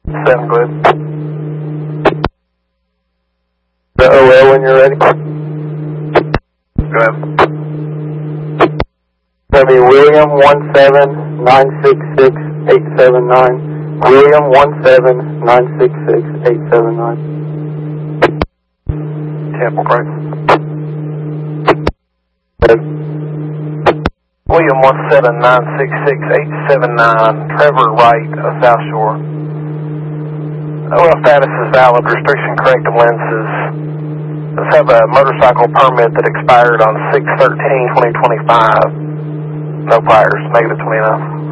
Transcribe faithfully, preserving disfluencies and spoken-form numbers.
seven, go ahead. The O L when you're ready. Go ahead. That'll be William one seven nine six six eight seven nine. William one seven nine six six eight seven nine. Temple Price. William one seven nine six six eight seven nine, Trevor Wright, uh, South Shore. O L status is valid, restriction corrective lenses. Let's have a motorcycle permit that expired on six thirteen twenty twenty-five. No priors, negative twenty-nine.